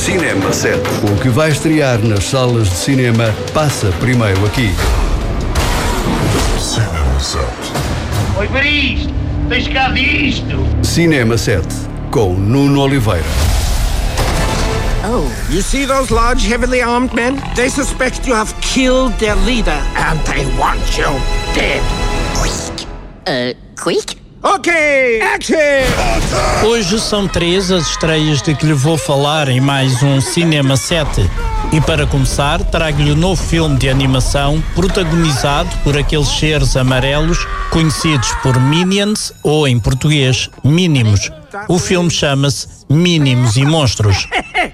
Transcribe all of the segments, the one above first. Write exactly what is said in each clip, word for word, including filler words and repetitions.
Cinema sete. O que vai estrear nas salas de cinema passa primeiro aqui. Cinema sete. Oi, para isto! Tens cá disto! Cinema sete, com Nuno Oliveira. Oh. You see those large, heavily armed men? They suspect you have killed their leader, and they want you dead. Quick. Uh, quick? Ok, action! Hoje são três as estreias de que lhe vou falar em mais um Cinema sete. E para começar, trago-lhe o novo filme de animação protagonizado por aqueles seres amarelos conhecidos por Minions ou, em português, Mínimos. O filme chama-se Mínimos e Monstros.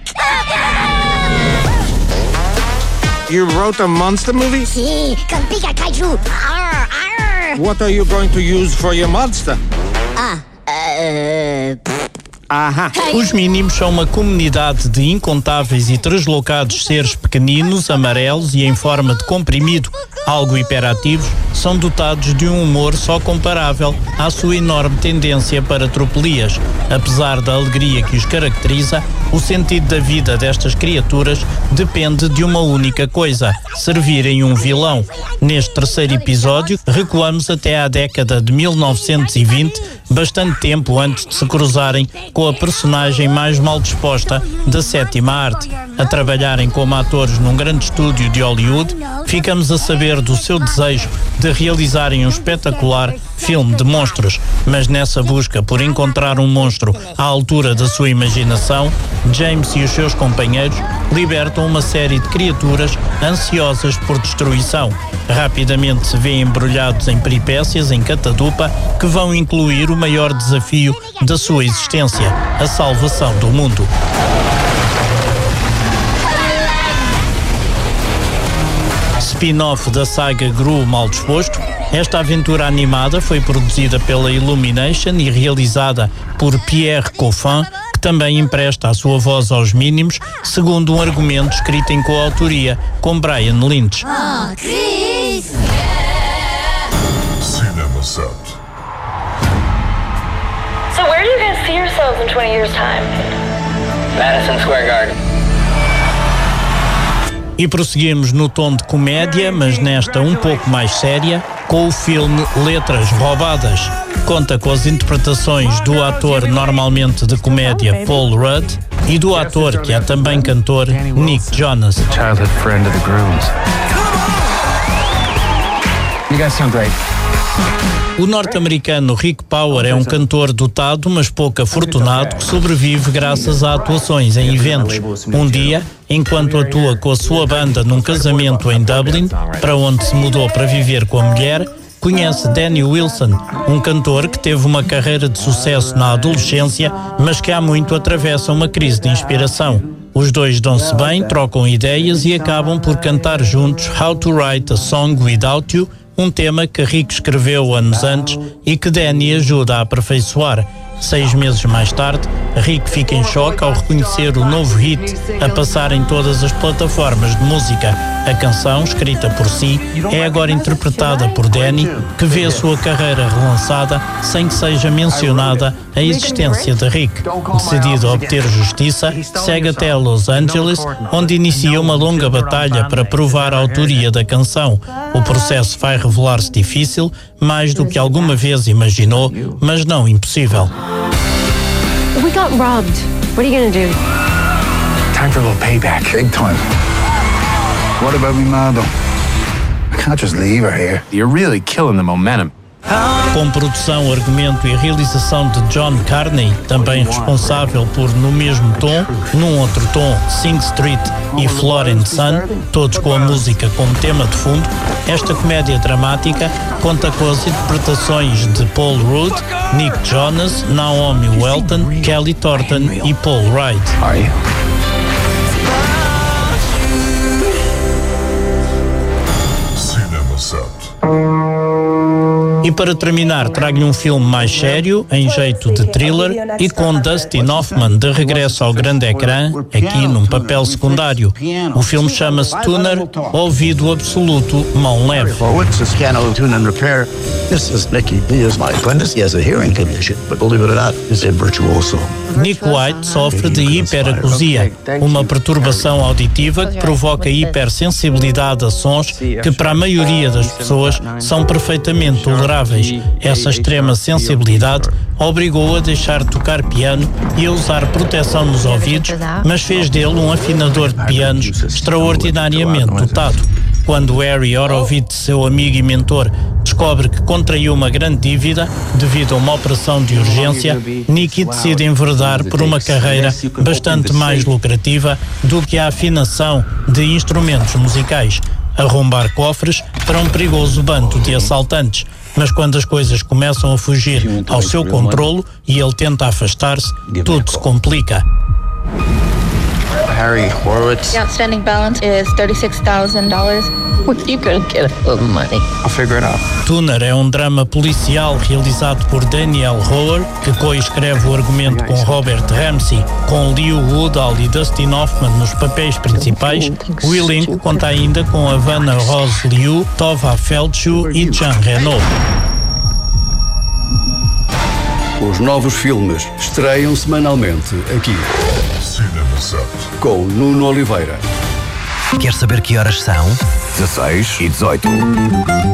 You wrote a monster movie? Sí, con Pika Kaiju. Arr, arr. What are you going to use for your monster? Ah, uh... Aham. Os Mínimos são uma comunidade de incontáveis e translocados seres pequeninos, amarelos e em forma de comprimido, algo hiperativos, são dotados de um humor só comparável à sua enorme tendência para tropelias. Apesar da alegria que os caracteriza, o sentido da vida destas criaturas depende de uma única coisa: servirem um vilão. Neste terceiro episódio, recuamos até à década de mil novecentos e vinte, bastante tempo antes de se cruzarem com a personagem mais mal disposta da sétima arte. A trabalharem como atores num grande estúdio de Hollywood, ficamos a saber do seu desejo de realizarem um espetacular filme de monstros. Mas nessa busca por encontrar um monstro à altura da sua imaginação, James e os seus companheiros libertam uma série de criaturas ansiosas por destruição. Rapidamente se vêem embrulhados em peripécias em catadupa que vão incluir o maior desafio da sua existência: a salvação do mundo. Spin-off da saga Gru Mal Disposto, esta aventura animada foi produzida pela Illumination e realizada por Pierre Coffin, que também empresta a sua voz aos Mínimos, segundo um argumento escrito em coautoria com Brian Lynch. Oh, Chris! Cinema sete. So where do you guys see yourselves in twenty years' time? Madison Square Garden. E prosseguimos no tom de comédia, mas nesta um pouco mais séria, com o filme Letras Roubadas. Conta com as interpretações do ator normalmente de comédia Paul Rudd e do ator que é também cantor Nick Jonas. Childhood friend of the grooms. You guys sound great. O norte-americano Rick Power é um cantor dotado, mas pouco afortunado, que sobrevive graças a atuações em eventos. Um dia, enquanto atua com a sua banda num casamento em Dublin, para onde se mudou para viver com a mulher, conhece Danny Wilson, um cantor que teve uma carreira de sucesso na adolescência, mas que há muito atravessa uma crise de inspiração. Os dois dão-se bem, trocam ideias e acabam por cantar juntos How to Write a Song Without You, um tema que Rick escreveu anos antes e que Danny ajuda a aperfeiçoar. Seis meses mais tarde, Rick fica em choque ao reconhecer o novo hit a passar em todas as plataformas de música. A canção, escrita por si, é agora interpretada por Danny, que vê a sua carreira relançada sem que seja mencionada a existência de Rick. Decidido a obter justiça, segue até Los Angeles, onde inicia uma longa batalha para provar a autoria da canção. O processo vai revelar-se difícil, mais do que alguma vez imaginou, mas não impossível. We got robbed. What are you gonna do? Time for a little payback. Big time. What about me, Mado? I can't just leave her here. You're really killing the momentum. Com produção, argumento e realização de John Carney, também responsável por No Mesmo Tom, Num Outro Tom, Sing Street e Floor and Sun, todos com a música como tema de fundo, esta comédia dramática conta com as interpretações de Paul Rudd, Nick Jonas, Naomi Welton, Kelly Thornton e Paul Wright. Are you? Cinema sete. E para terminar, trago-lhe um filme mais sério, em jeito de thriller, e com Dustin Hoffman de regresso ao grande ecrã, aqui num papel secundário. O filme chama-se Tuner, ouvido absoluto, mão leve. This piano tune and repair. This is Nicky. He is my apprentice. He has a hearing condition, but believe it or not, he's a virtuoso. Nick White sofre de hiperacusia, uma perturbação auditiva que provoca hipersensibilidade a sons que para a maioria das pessoas são perfeitamente toleráveis. Essa extrema sensibilidade obrigou-o a deixar de tocar piano e a usar proteção nos ouvidos, mas fez dele um afinador de pianos extraordinariamente dotado. Quando Harry Horowitz, seu amigo e mentor, descobre que contraiu uma grande dívida devido a uma operação de urgência, Nicky decide enveredar por uma carreira bastante mais lucrativa do que a afinação de instrumentos musicais, arrombar cofres para um perigoso bando de assaltantes. Mas quando as coisas começam a fugir ao seu controlo e ele tenta afastar-se, tudo se complica. Harry Horowitz. The outstanding balance is thirty-six thousand dollars. Where are you gonna get all the money? I'll figure it out. Tuner é um drama policial realizado por Daniel Roher, que coescreve o argumento com Robert Ramsey, com Leigh Woodall e Dustin Hoffman nos papéis principais. O elenco conta ainda com a Vanna Rose Liu, Tova Feldshuh e Jean Reno. Os novos filmes estreiam semanalmente aqui. Com Nuno Oliveira. Quer saber que horas são? dezasseis e dezoito.